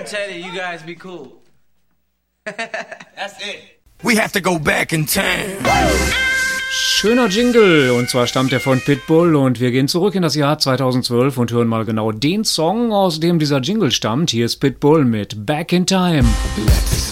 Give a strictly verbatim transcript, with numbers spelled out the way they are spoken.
and tell you, you guys be cool. That's it. We have to go back in time. Schöner Jingle, und zwar stammt er von Pitbull, und wir gehen zurück in das Jahr zweitausendzwölf und hören mal genau den Song, aus dem dieser Jingle stammt. Hier ist Pitbull mit Back in Time. Let's